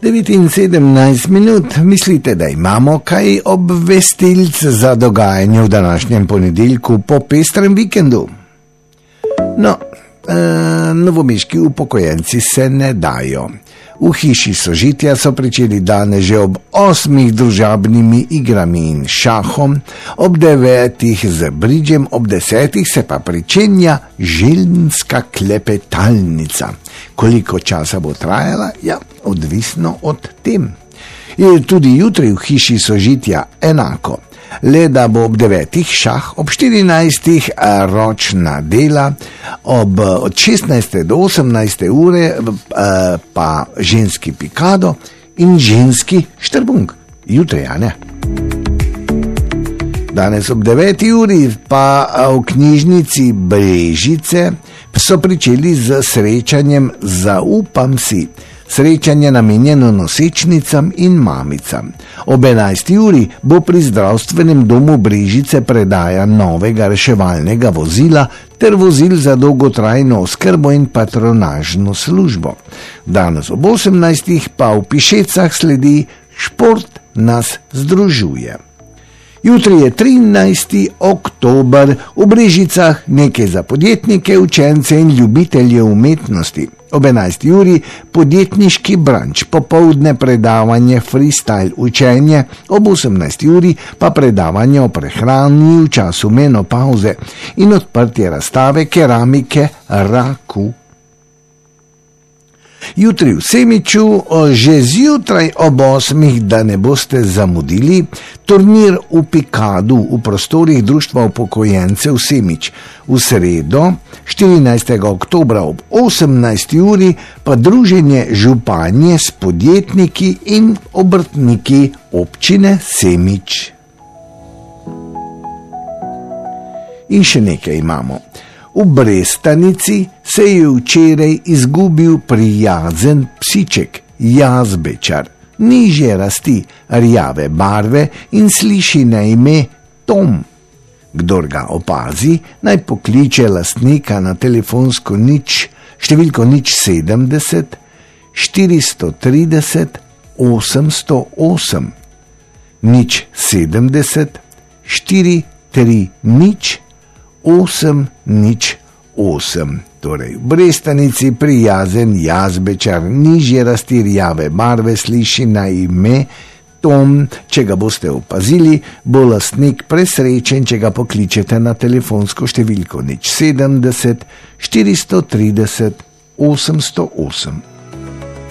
9:17, mislite, da imamo kaj obvestilc za dogajanje v današnjem ponedeljku po pestrem vikendu? No, novomeški upokojenci se ne dajo. V hiši Sožitja so pričeli danes že ob 8 družabnimi igrami in šahom, ob 9 z bridžem, ob 10 se pa pričenja želnska klepetalnica. Koliko časa bo trajala? Ja, odvisno od tem. Je tudi jutri v hiši Sožitja enako. Le da bo ob 9 šah, ob 14 ročna dela, od 16 do 18 ure pa ženski pikado in ženski štrbung. Jutri, a ne? Danes ob 9 uri pa v knjižnici Brežice so pričeli z srečanjem Zaupam si. Srečanje namenjeno nosečnicam in mamicam. Ob 11. uri bo pri zdravstvenem domu Brežice predaja novega reševalnega vozila ter vozil za dolgotrajno oskrbo in patronažno službo. Danes ob 18. pa v Pišecah sledi Šport nas združuje. Jutri je 13. oktober, v Brežicah nekaj za podjetnike, učence in ljubitelje umetnosti. Ob 11. uri podjetniški branč, popoldne predavanje freestyle učenje, ob 18. uri pa predavanje o prehrani v času menopauze in odprtje razstave keramike Raku. Jutri v Semiču, že zjutraj ob 8, da ne boste zamudili, turnir v Pikadu v prostorih Društva upokojencev Semič. V sredo, 14. oktobra ob 18. uri, pa druženje županje s podjetniki in obrtniki občine Semič. In še nekaj imamo. V Brestanici se je včeraj izgubil prijazen psiček, jazbečar, nižje rasti, rjave barve in sliši na ime Tom. Kdor ga opazi, naj pokliče lastnika na telefonsko številko 070 430 808. 070 430 808. Torej, v Brestanici prijazen jazbečar, nižje rasti, rjave barve, sliši na ime Tom. Če ga boste opazili, bo lastnik presrečen, če ga pokličete na telefonsko številko 070 430 808.